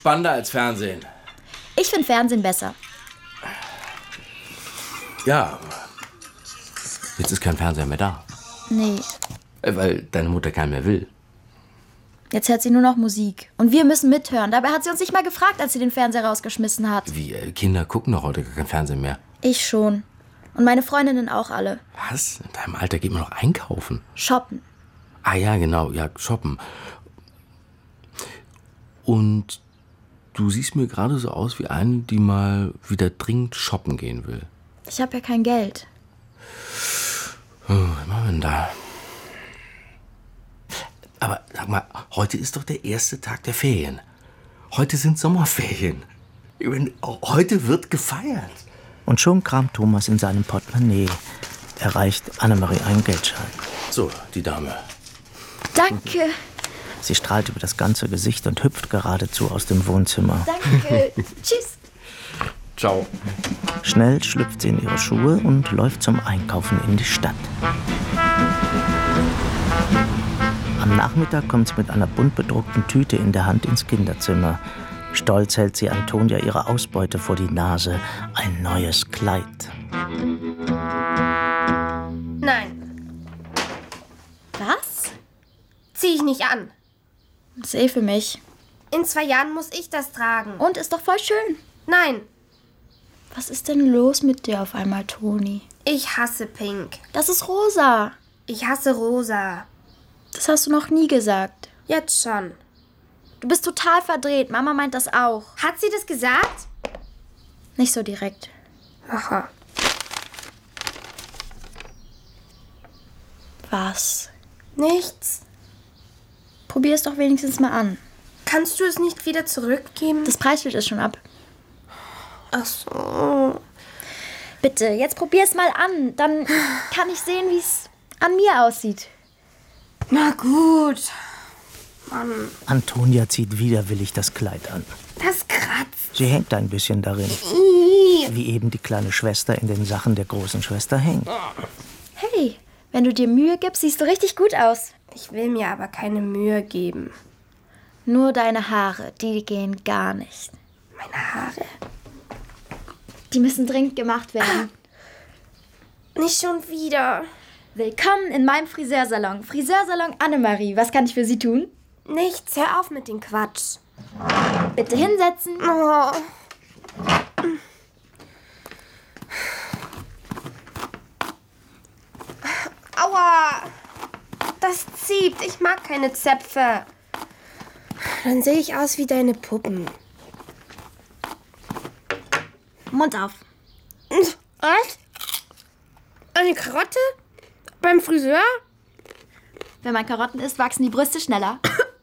Spannender als Fernsehen. Ich finde Fernsehen besser. Ja. Jetzt ist kein Fernseher mehr da. Nee, Weil deine Mutter keinen mehr will. jetzt hört sie nur noch Musik. Und wir müssen mithören. Dabei hat sie uns nicht mal gefragt, als sie den Fernseher rausgeschmissen hat. Wie, Kinder gucken doch heute gar kein Fernsehen mehr. Ich schon. Und meine Freundinnen auch alle. Was? In deinem Alter geht man noch einkaufen? Shoppen. Ah ja, genau, ja, shoppen. Und du siehst mir gerade so aus wie eine, die mal wieder dringend shoppen gehen will. Ich habe ja kein Geld. Was machen wir denn da? Aber sag mal, heute ist doch der erste Tag der Ferien. Heute sind Sommerferien. Ich meine, heute wird gefeiert. Und schon kramt Thomas in seinem Portemonnaie. Er reicht Annemarie einen Geldschein. So, die Dame. Danke. Sie strahlt über das ganze Gesicht und hüpft geradezu aus dem Wohnzimmer. Danke. Tschüss. Ciao. Schnell schlüpft sie in ihre Schuhe und läuft zum Einkaufen in die Stadt. Am Nachmittag kommt sie mit einer bunt bedruckten Tüte in der Hand ins Kinderzimmer. Stolz hält sie Antonia ihre Ausbeute vor die Nase. Ein neues Kleid. Nein, Was? zieh ich nicht an. Das ist für mich. In 2 Jahren muss ich das tragen. Und ist doch voll schön. Nein, Was ist denn los mit dir auf einmal, Toni? ich hasse Pink. Das ist rosa. Ich hasse Rosa. Das hast du noch nie gesagt. Jetzt schon. Du bist total verdreht. Mama meint das auch. Hat sie das gesagt? Nicht so direkt. Aha. Was? Nichts. Probier es doch wenigstens mal an. Kannst du es nicht wieder zurückgeben? Das Preisschild ist schon ab. Ach so. Bitte, jetzt probier es mal an. Dann kann ich sehen, wie es an mir aussieht. Na gut. Mann, Antonia zieht widerwillig das Kleid an. das kratzt. Sie hängt ein bisschen darin. Wie eben die kleine Schwester in den Sachen der großen Schwester hängt. Hey, wenn du dir Mühe gibst, siehst du richtig gut aus. Ich will mir aber keine Mühe geben. Nur deine Haare, die gehen gar nicht. Meine Haare. Die müssen dringend gemacht werden. Nicht schon wieder. Willkommen in meinem Friseursalon. Friseursalon Annemarie. Was kann ich für Sie tun? Nichts, hör auf mit dem Quatsch. Bitte hinsetzen. Oh. Aua! Das zieht. Ich mag keine Zöpfe. Dann sehe ich aus wie deine Puppen. Mund auf. Was? Eine Karotte? Beim Friseur? Wenn man Karotten isst, wachsen die Brüste schneller.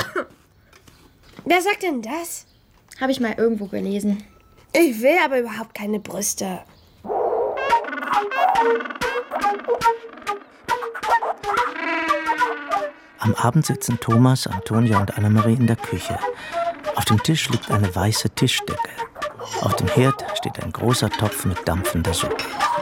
Wer sagt denn das? Habe ich mal irgendwo gelesen. Ich will aber überhaupt keine Brüste. Am Abend sitzen Thomas, Antonia und Annemarie in der Küche. Auf dem Tisch liegt eine weiße Tischdecke. Auf dem Herd steht ein großer Topf mit dampfender Suppe.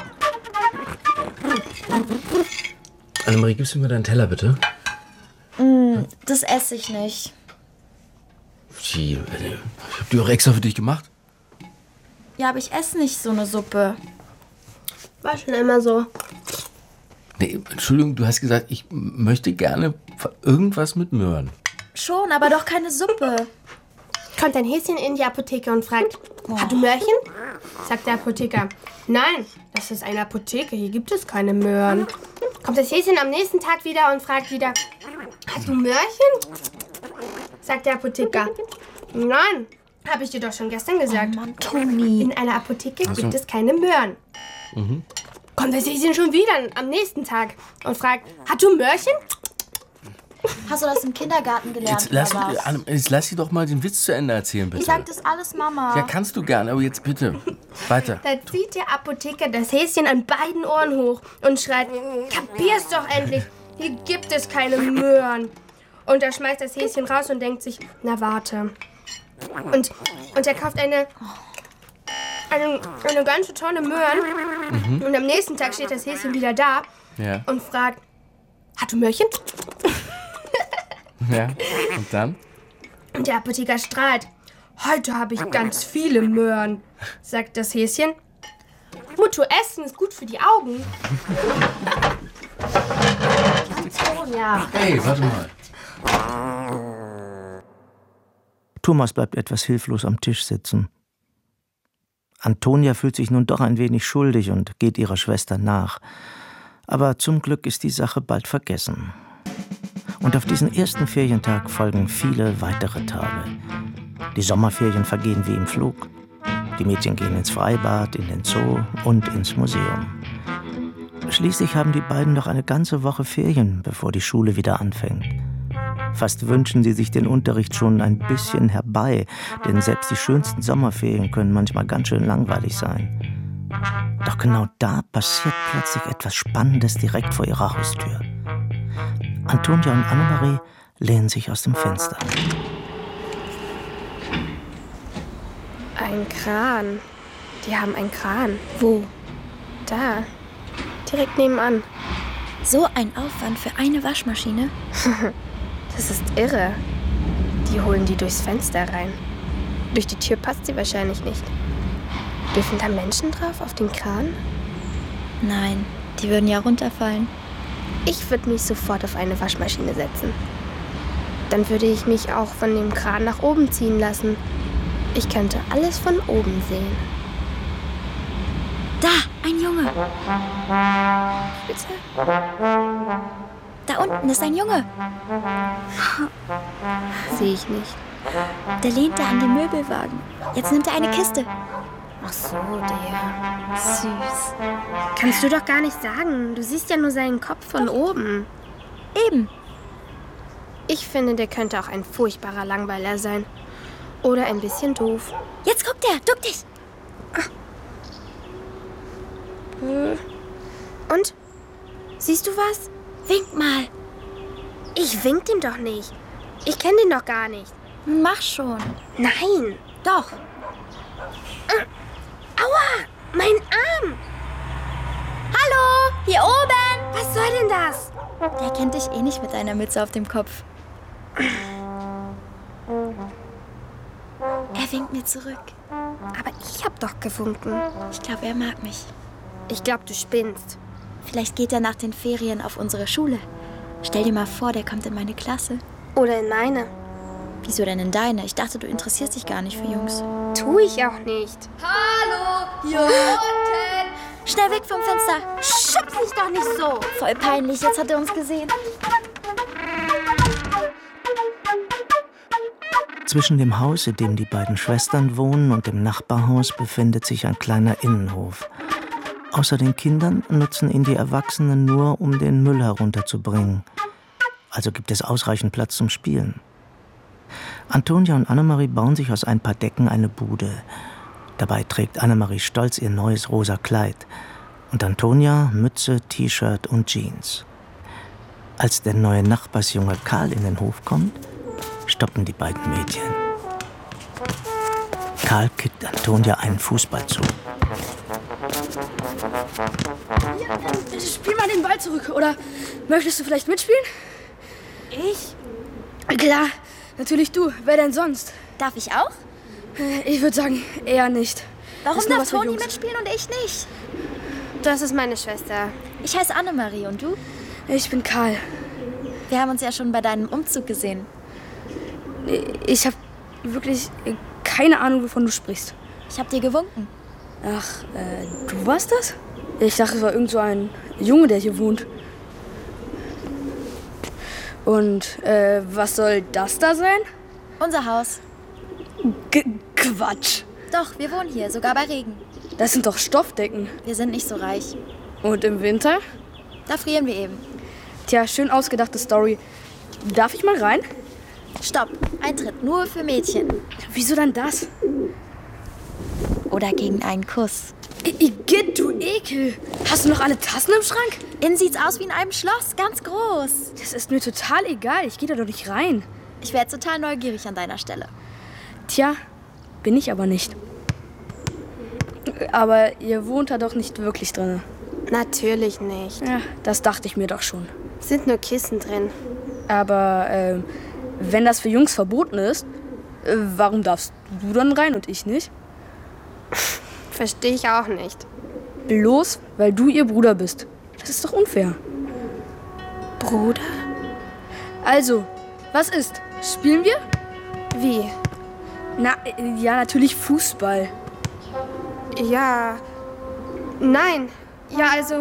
Annemarie, gibst du mir deinen Teller, bitte? Das esse ich nicht. Ich hab die auch extra für dich gemacht. Ja, aber ich esse nicht so eine Suppe. War schon immer so. Nee, Entschuldigung, du hast gesagt, ich möchte gerne irgendwas mit Möhren. Schon, aber doch keine Suppe. Kommt ein Häschen in die Apotheke und fragt, hat du Möhrchen? Sagt der Apotheker, nein, das ist eine Apotheke, hier gibt es keine Möhren. Kommt das Häschen am nächsten Tag wieder und fragt wieder, hast du Möhrchen? Sagt der Apotheker, nein, habe ich dir doch schon gestern gesagt. Oh Mann, Toni. In einer Apotheke gibt es keine Möhren. Kommt das Häschen schon wieder am nächsten Tag und fragt, hat du Möhrchen? Hast du das im Kindergarten gelernt? Jetzt lass sie doch mal den Witz zu Ende erzählen, bitte. Ich sag das alles Mama. Ja, kannst du gerne, aber jetzt bitte weiter. Da zieht der Apotheker das Häschen an beiden Ohren hoch und schreit, kapier's doch endlich, hier gibt es keine Möhren. Und er schmeißt das Häschen raus und denkt sich, na warte. Und er kauft eine ganze Tonne Möhren. Und am nächsten Tag steht das Häschen wieder da Ja, und fragt, hat du Möhrchen? ja. Und dann? Und der Apotheker strahlt. Heute habe ich ganz viele Möhren, sagt das Häschen. Mutter, Essen ist gut für die Augen. Ja. Hey, warte mal. Thomas bleibt etwas hilflos am Tisch sitzen. Antonia fühlt sich nun doch ein wenig schuldig und geht ihrer Schwester nach. Aber zum Glück ist die Sache bald vergessen. Und auf diesen ersten Ferientag folgen viele weitere Tage. Die Sommerferien vergehen wie im Flug. Die Mädchen gehen ins Freibad, in den Zoo und ins Museum. Schließlich haben die beiden noch eine ganze Woche Ferien, bevor die Schule wieder anfängt. Fast wünschen sie sich den Unterricht schon ein bisschen herbei, denn selbst die schönsten Sommerferien können manchmal ganz schön langweilig sein. Doch genau da passiert plötzlich etwas Spannendes direkt vor ihrer Haustür. Antonia und Annemarie lehnen sich aus dem Fenster. Ein Kran. Die haben einen Kran. Wo? Da. Direkt nebenan. So ein Aufwand für eine Waschmaschine? Das ist irre. Die holen die durchs Fenster rein. Durch die Tür passt sie wahrscheinlich nicht. Dürfen da Menschen drauf auf den Kran? Nein, die würden ja runterfallen. Ich würde mich sofort auf eine Waschmaschine setzen. Dann würde ich mich auch von dem Kran nach oben ziehen lassen. Ich könnte alles von oben sehen. Da, ein Junge. Bitte? Da unten ist ein Junge. Sehe ich nicht. Der lehnt da an dem Möbelwagen. Jetzt nimmt er eine Kiste. Ach so, der. Süß. Kannst du doch gar nicht sagen. Du siehst ja nur seinen Kopf von oben. Eben. Ich finde, der könnte auch ein furchtbarer Langweiler sein. Oder ein bisschen doof. Jetzt guckt er. Duck dich. Und? Siehst du was? Wink mal. Ich wink dem doch nicht. Ich kenne den doch gar nicht. Mach schon. Nein. Doch. Aua, mein Arm. Hallo, hier oben. Was soll denn das? Der kennt dich eh nicht mit deiner Mütze auf dem Kopf. Er winkt mir zurück. Aber ich hab doch gewunken. Ich glaube, er mag mich. Ich glaube, du spinnst. Vielleicht geht er nach den Ferien auf unsere Schule. Stell dir mal vor, der kommt in meine Klasse. Oder in meine. Wieso denn in deine? Ich dachte, du interessierst dich gar nicht für Jungs. Tu ich auch nicht. Hallo, hier unten. Schnell weg vom Fenster. Schubs dich doch nicht so. Voll peinlich, jetzt hat er uns gesehen. Zwischen dem Haus, in dem die beiden Schwestern wohnen, und dem Nachbarhaus befindet sich ein kleiner Innenhof. Außer den Kindern nutzen ihn die Erwachsenen nur, um den Müll herunterzubringen. Also gibt es ausreichend Platz zum Spielen. Antonia und Annemarie bauen sich aus ein paar Decken eine Bude. Dabei trägt Annemarie stolz ihr neues rosa Kleid. Und Antonia Mütze, T-Shirt und Jeans. Als der neue Nachbarsjunge Karl in den Hof kommt, stoppen die beiden Mädchen. Karl kickt Antonia einen Fußball zu. Spiel mal den Ball zurück, oder möchtest du vielleicht mitspielen? Ich? Klar, natürlich du. Wer denn sonst? Darf ich auch? Ich würde sagen, eher nicht. Warum Das ist nur darf was für Toni Jungs. mitspielen und ich nicht? Das ist meine Schwester. Ich heiße Annemarie und du? Ich bin Karl. Wir haben uns ja schon bei deinem Umzug gesehen. Ich habe wirklich keine Ahnung, wovon du sprichst. Ich habe dir gewunken. Ach, du warst das? Ich dachte, es war irgend so ein Junge, der hier wohnt. Und was soll das da sein? Unser Haus. Quatsch. Doch, wir wohnen hier, sogar bei Regen. Das sind doch Stoffdecken. Wir sind nicht so reich. Und im Winter? Da frieren wir eben. Tja, schön ausgedachte Story. Darf ich mal rein? Stopp, Eintritt nur für Mädchen. Wieso dann das? Oder gegen einen Kuss. Igitt, du Ekel. Hast du noch alle Tassen im Schrank? Innen sieht's aus wie in einem Schloss, ganz groß. Das ist mir total egal. Ich gehe da doch nicht rein. Ich wäre total neugierig an deiner Stelle. Tja, bin ich aber nicht. Aber ihr wohnt da doch nicht wirklich drin. Natürlich nicht. Ja, das dachte ich mir doch schon. Sind nur Kissen drin. Aber wenn das für Jungs verboten ist, Warum darfst du dann rein und ich nicht? Verstehe ich auch nicht. Bloß, weil du ihr Bruder bist. Das ist doch unfair. Bruder? Also, was ist? Spielen wir? Wie? Na, ja, natürlich Fußball. Ja. Nein. Ja, also.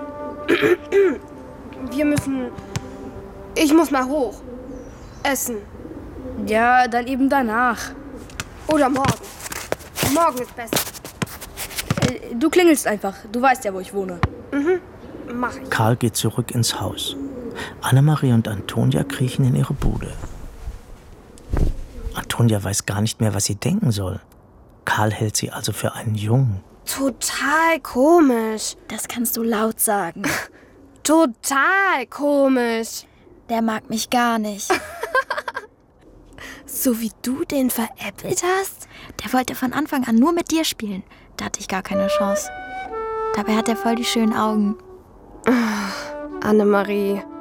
Ich muss mal hoch. Essen. Ja, dann eben danach. Oder morgen. Morgen ist besser. Du klingelst einfach. Du weißt ja, wo ich wohne. Mach ich. Karl geht zurück ins Haus. Annemarie und Antonia kriechen in ihre Bude. Antonia weiß gar nicht mehr, was sie denken soll. Karl hält sie also für einen Jungen. Total komisch. Das kannst du laut sagen. Total komisch. Der mag mich gar nicht. So wie du den veräppelt hast? Der wollte von Anfang an nur mit dir spielen. Da hatte ich gar keine Chance. Dabei hat er voll die schönen Augen. Annemarie,